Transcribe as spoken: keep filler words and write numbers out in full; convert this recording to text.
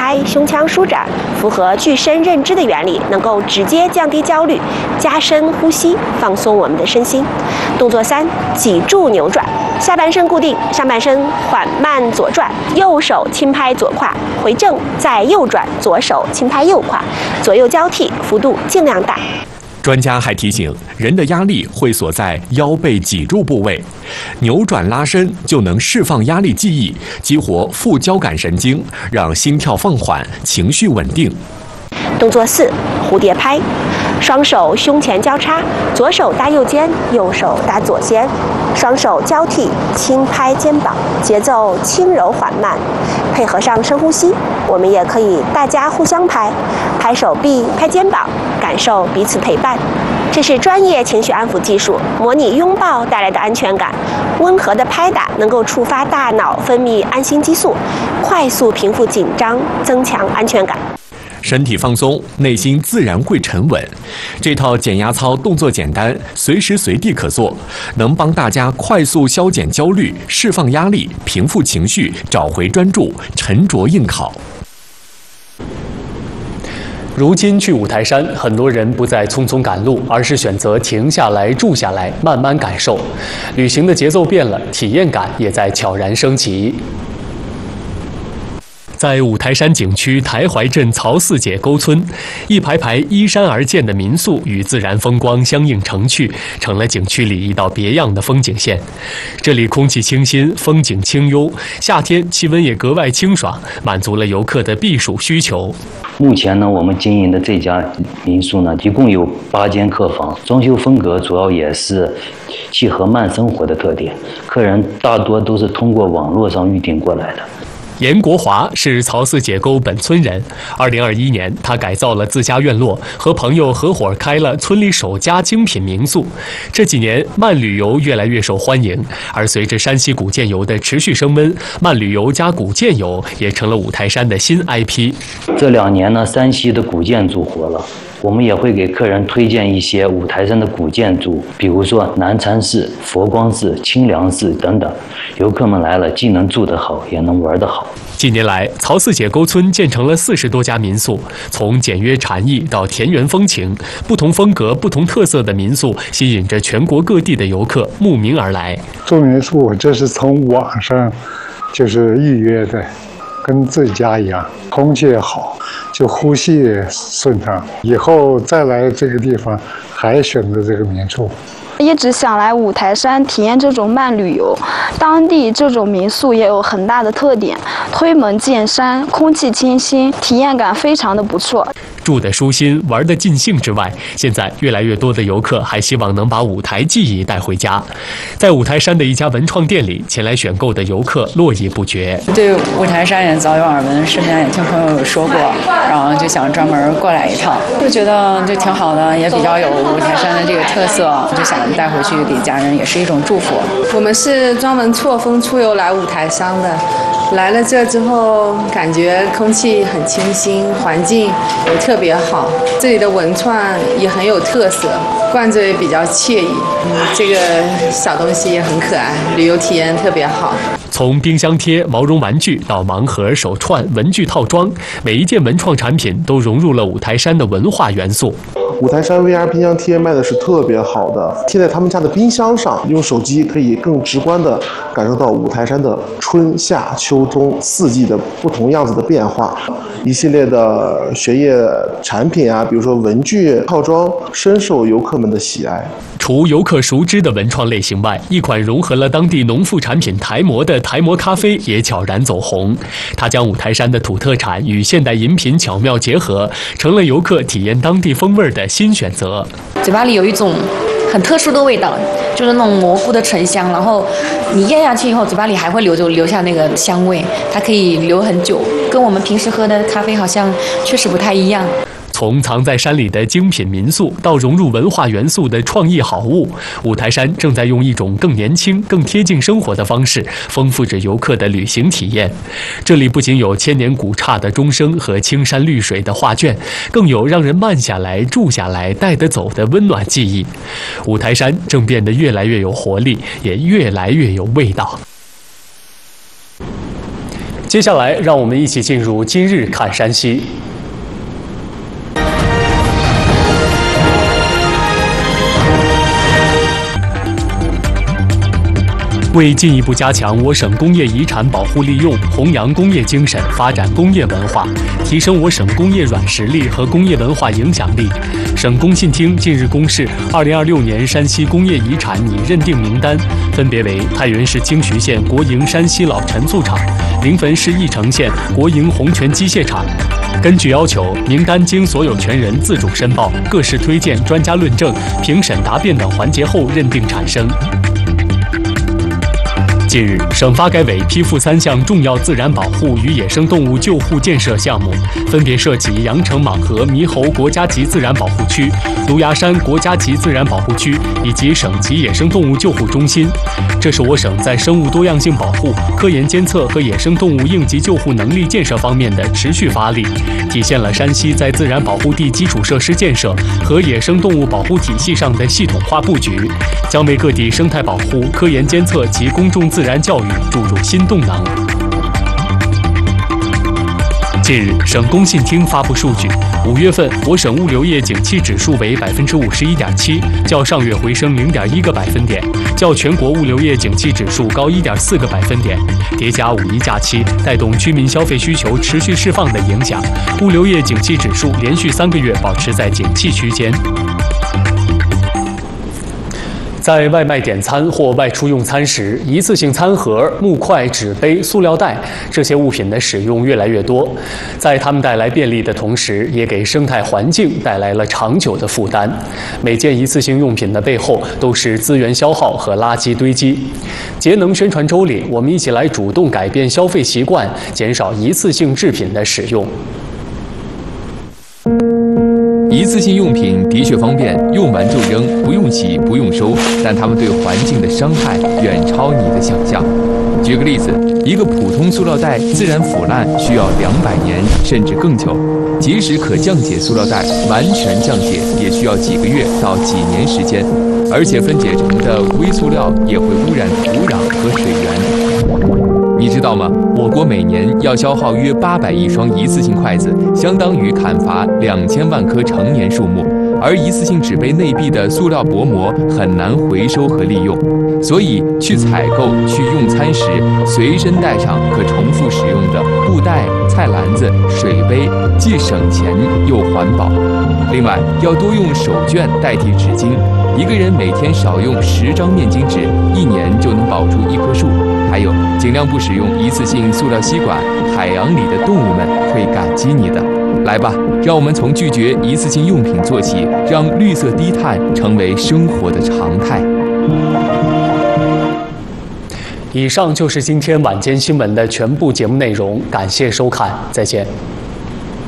拍、胸腔舒展，符合具身认知的原理，能够直接降低焦虑，加深呼吸，放松我们的身心。动作三，脊柱扭转，下半身固定，上半身缓慢左转，右手轻拍左胯，回正，再右转，左手轻拍右胯，左右交替，幅度尽量大。 专家还提醒，人的压力会锁在腰背脊柱部位，扭转拉伸就能释放压力记忆，激活副交感神经，让心跳放缓，情绪稳定。 动作四，蝴蝶拍，双手胸前交叉，左手搭右肩，右手搭左肩，双手交替轻拍肩膀，节奏轻柔缓慢，配合上深呼吸，我们也可以大家互相拍，拍手臂，拍肩膀，感受彼此陪伴。这是专业情绪安抚技术，模拟拥抱带来的安全感。温和的拍打能够触发大脑分泌安心激素，快速平复紧张，增强安全感。 身体放松，内心自然会沉稳。这套减压操动作简单，随时随地可做，能帮大家快速消减焦虑、释放压力、平复情绪、找回专注、沉着应考。 如今去五台山，很多人不再匆匆赶路，而是选择停下来、住下来，慢慢感受。旅行的节奏变了，体验感也在悄然升级。在五台山景区台怀镇曹四姐沟村，一排排依山而建的民宿与自然风光相映成趣，成了景区里一道别样的风景线。这里空气清新，风景清幽，夏天气温也格外清爽，满足了游客的避暑需求。 目前呢，我们经营的这家民宿呢，一共有八间客房，装修风格主要也是契合慢生活的特点，客人大多都是通过网络上预订过来的。 严国华是曹四姐沟本村人。二零二一年，他改造了自家院落，和朋友合伙开了村里首家精品民宿。这几年，慢旅游越来越受欢迎，而随着山西古建游的持续升温，慢旅游加古建游也成了五台山的新 I P。 这两年呢，山西的古建筑火了。我们也会给客人推荐一些五台山的古建筑，比如说南禅寺、佛光寺、清凉寺等等。游客们来了，既能住得好，也能玩得好。 近年来，曹四姐沟村建成了四十多家民宿，从简约禅意到田园风情，不同风格、不同特色的民宿吸引着全国各地的游客慕名而来。 住民宿这是从网上就是预约的，跟自己家一样，空气也好，就呼吸也顺畅。以后再来这个地方，还选择这个民宿。 一直想来五台山体验这种慢旅游，当地这种民宿也有很大的特点，推门见山，空气清新，体验感非常的不错。 住得舒心，玩得尽兴之外，现在越来越多的游客还希望能把五台记忆带回家。在五台山的一家文创店里，前来选购的游客络绎不绝。 对五台山也早有耳闻，身边也听朋友有说过，然后就想专门过来一趟，就觉得就挺好的，也比较有五台山的这个特色，就想带回去给家人，也是一种祝福。 我们是专门错峰出游来五台山的，来了这之后，感觉空气很清新，环境也特别好，这里的文创也很有特色，逛着也比较惬意。嗯，这个小东西也很可爱，旅游体验特别好。 从冰箱贴、毛绒玩具到盲盒、手串、文具套装，每一件文创产品都融入了五台山的文化元素。 五台山 V R 冰箱贴卖的是特别好的，贴在他们家的冰箱上，用手机可以更直观地感受到五台山的春夏秋冬四季的不同样子的变化。一系列的学业产品啊，比如说文具套装，深受游客们的喜爱。 除游客熟知的文创类型外，一款融合了当地农副产品台磨的台磨咖啡也悄然走红。它将五台山的土特产与现代饮品巧妙结合，成了游客体验当地风味的新选择。 嘴巴里有一种很特殊的味道，就是那种蘑菇的醇香，然后你咽下去以后，嘴巴里还会留着留下那个香味，它可以留很久，跟我们平时喝的咖啡好像确实不太一样。 从藏在山里的精品民宿到融入文化元素的创意好物，五台山正在用一种更年轻、更贴近生活的方式，丰富着游客的旅行体验。这里不仅有千年古刹的钟声和青山绿水的画卷，更有让人慢下来、住下来、带得走的温暖记忆。五台山正变得越来越有活力，也越来越有味道。 接下来，让我们一起进入今日看山西。为进一步加强我省工业遗产保护利用，弘扬工业精神，发展工业文化，提升我省工业软实力和工业文化影响力，省工信厅近日公示二零二六年山西工业遗产拟认定名单，分别为太原市清徐县国营山西老陈醋厂、临汾市翼城县国营红泉机械厂。根据要求，名单经所有权人自主申报，各式推荐、专家论证、评审答辩等环节后认定产生。近日，省发改委批复三项重要自然保护与野生动物救护建设项目，分别涉及阳澄莽河猕猴国家级自然保护区、芦芽山国家级自然保护区以及省级野生动物救护中心。这是我省在生物多样性保护、科研监测和野生动物应急救护能力建设方面的持续发力，体现了山西在自然保护地基础设施建设和野生动物保护体系上的系统化布局，将为各地生态保护、科研监测及公众自然教育注入新动能。近日，省工信厅发布数据，五月份我省物流业景气指数为百分之五十一点七，较上月回升零点一个百分点，较全国物流业景气指数高一点四个百分点。叠加五一假期带动居民消费需求持续释放的影响，物流业景气指数连续三个月保持在景气区间。在外卖点餐或外出用餐时，一次性餐盒、木筷、纸杯、塑料袋这些物品的使用越来越多，在它们带来便利的同时，也给生态环境带来了长久的负担。每件一次性用品的背后都是资源消耗和垃圾堆积。节能宣传周里，我们一起来主动改变消费习惯，减少一次性制品的使用。 一次性用品的确方便，用完就扔，不用洗，不用收，但它们对环境的伤害远超你的想象。举个例子，一个普通塑料袋自然腐烂需要两百年甚至更久，即使可降解塑料袋完全降解也需要几个月到几年时间，而且分解成的微塑料也会污染土壤和水源。你知道吗？我国每年要消耗约八百亿双一次性筷子，相当于砍伐两千万棵成年树木。而一次性纸杯内壁的塑料薄膜很难回收和利用，所以去采购、去用餐时，随身带上可重复使用的布袋、菜篮子、水杯，既省钱又环保。另外，要多用手绢代替纸巾，一个人每天少用十张面巾纸，一年就能保住一棵树。还有，尽量不使用一次性塑料吸管，海洋里的动物们会感激你的。来吧，让我们从拒绝一次性用品做起，让绿色低碳成为生活的常态。 以上就是今天晚间新闻的全部节目内容，感谢收看，再见。